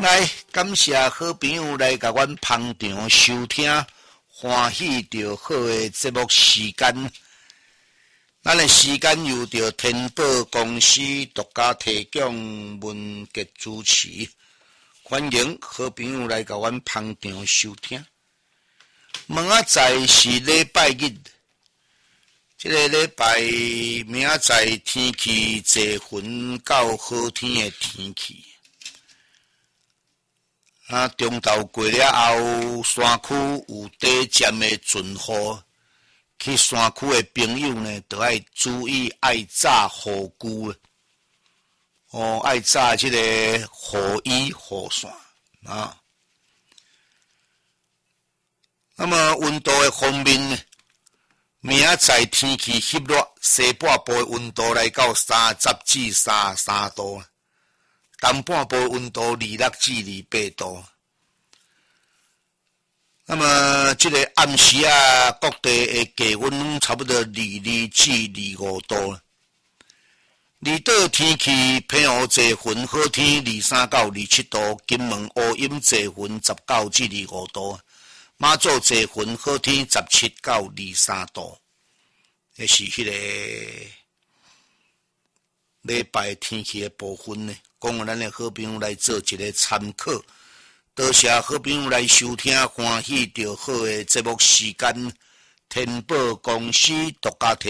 来，感谢好朋友来甲阮捧场收听，欢喜着好的节目时间。咱的时间由着天宝公司独家提供，文杰主持。欢迎好朋友来甲阮捧场收听。明仔载是礼拜日，这个礼拜明仔载天气侪云到好天的天气。中昼过了后，山区有短暂的阵雨，去山区的朋友呢，都要注意爱扎雨具爱扎这个雨衣、雨伞啊。那么温度的方面呢，明仔载天气翕热，西半部的温度来到30至33度。东半部温度26至28度。那么这个暗时各地的低温差不多22至25度。离岛天气偏雨侪云，好天23到27度。金门乌阴侪云19至25度。马祖侪云，好天17到23度。这是迄个礼拜天气的部分呢。讲咱的好朋友来做一个参考，多谢好朋友来收听，欢喜着好的节目时间，天宝公司独家提